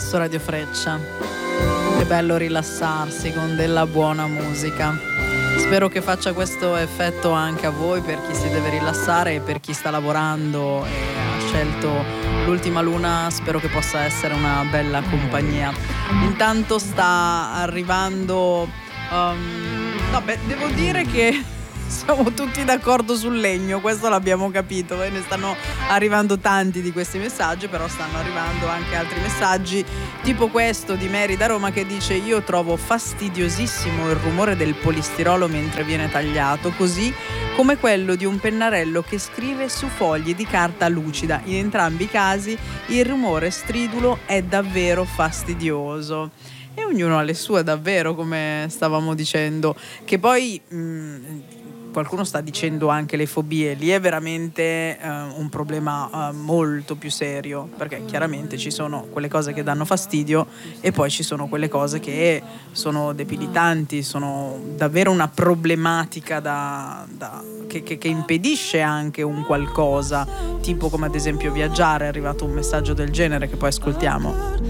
su Radio Freccia. Che bello rilassarsi con della buona musica. Spero che faccia questo effetto anche a voi, per chi si deve rilassare e per chi sta lavorando e ha scelto l'ultima luna. Spero che possa essere una bella compagnia. Intanto sta arrivando devo dire che siamo tutti d'accordo sul legno, questo l'abbiamo capito. Ne stanno arrivando tanti di questi messaggi, però stanno arrivando anche altri messaggi, tipo questo di Mary da Roma che dice: io trovo fastidiosissimo il rumore del polistirolo mentre viene tagliato, così come quello di un pennarello che scrive su fogli di carta lucida. In entrambi i casi il rumore stridulo è davvero fastidioso. E ognuno ha le sue, davvero, come stavamo dicendo. Che poi qualcuno sta dicendo anche le fobie, lì è veramente un problema molto più serio, perché chiaramente ci sono quelle cose che danno fastidio e poi ci sono quelle cose che sono debilitanti, sono davvero una problematica che impedisce anche un qualcosa, tipo come ad esempio viaggiare. È arrivato un messaggio del genere che poi ascoltiamo.